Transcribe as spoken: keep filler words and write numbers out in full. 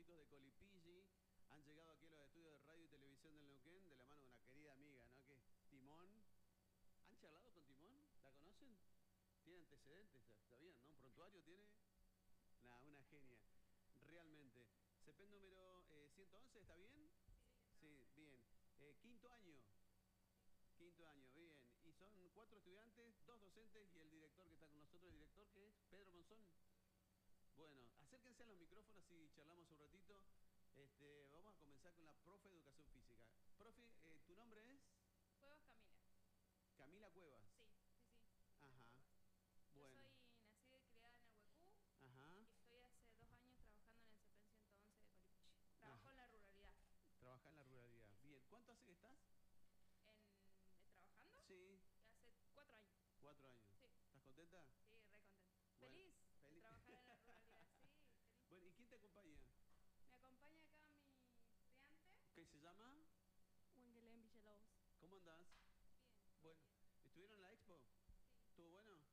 chicos de Colipilli han llegado aquí a los estudios de radio y televisión del Neuquén de la mano de una querida amiga, ¿no? Que es Timón. ¿Han charlado con Timón? ¿La conocen? ¿Tiene antecedentes? ¿Está bien, no? ¿Un prontuario tiene? Nada, una genia. Realmente. C P número eh, ciento once, ¿está bien? Sí, bien. Eh, quinto año. Quinto año, bien. Y son cuatro estudiantes, dos docentes y el director que está con nosotros, el director que es Pedro Monzón. Bueno, acérquense a los micrófonos y charlamos un ratito. Este, vamos a comenzar con la profe de Educación Física. Profe, eh, ¿tu nombre es? Cuevas Camila. Camila Cuevas. Sí, sí, sí. Ajá. Bueno. Yo soy nacida y criada en Ahuecú. Ajá. Y estoy hace dos años trabajando en el C P N ciento once de Colipichi. Trabajo Ajá. en la ruralidad. Trabaja en la ruralidad. Bien. ¿Cuánto hace que estás? ¿En, eh, ¿Trabajando? Sí. Hace cuatro años. Cuatro años. Sí. ¿Estás contenta? Sí, re contenta. Bueno, Feliz, feliz de trabajar en la ruralidad, sí. Feliz. Bueno, ¿y quién te acompaña? Me acompaña acá mi estudiante. ¿Qué se llama? Wengelén Villalobos. ¿Cómo andás?